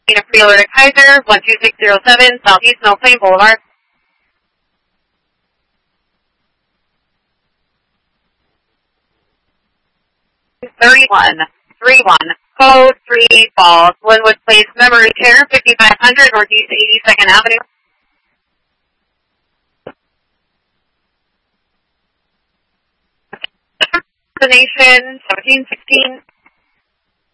Freeler to Kaiser, 12607, Southeast Mill Plain Boulevard. 3131, code 3 Falls, Linwood Place, Memory Care, 5500 Northeast 82nd Avenue. Destination 1716.